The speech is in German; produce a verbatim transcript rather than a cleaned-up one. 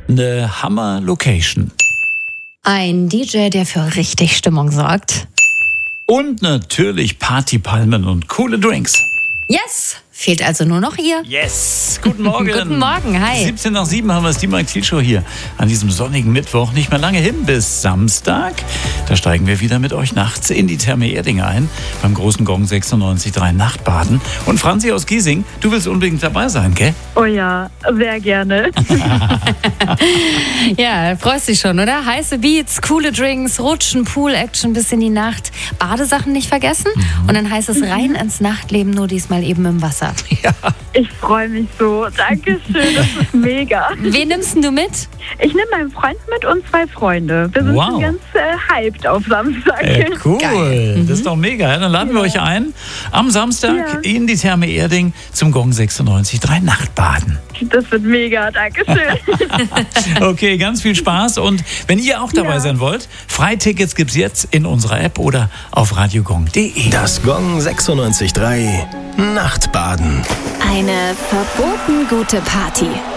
Eine Hammer-Location. Ein D J, der für richtig Stimmung sorgt. Und natürlich Partypalmen und coole Drinks. Yes! Fehlt also nur noch ihr. Yes! Guten Morgen. Guten Morgen, hi. siebzehn nach sieben haben wir es, die Mike Thiel Show hier an diesem sonnigen Mittwoch. Nicht mehr lange hin bis Samstag. Da steigen wir wieder mit euch nachts in die Therme Erding ein. Beim großen Gong sechsundneunzig Komma drei Nachtbaden. Und Franzi aus Giesing, du willst unbedingt dabei sein, gell? Oh ja, sehr gerne. Ja, freust dich schon, oder? Heiße Beats, coole Drinks, Rutschen, Pool-Action bis in die Nacht. Badesachen nicht vergessen. Und dann heißt es rein ins Nachtleben, nur diesmal eben im Wasser. Ja. Ich freue mich so. Dankeschön, das ist mega. Wen nimmst denn du mit? Ich nehme meinen Freund mit und zwei Freunde. Wir sind Wow. schon ganz äh, hyped auf Samstag. Äh, cool, Geil. das ist doch mega. Ja, dann laden wir euch ein am Samstag Ja. in die Therme Erding zum Gong sechsundneunzig Komma drei Nachtbaden. Das wird mega, Dankeschön. Okay, ganz viel Spaß. Und wenn ihr auch dabei Ja. sein wollt, Freitickets gibt's jetzt in unserer App oder auf radiogong punkt de. Das Gong sechsundneunzig Komma drei Nachtbaden. Eine verboten gute Party.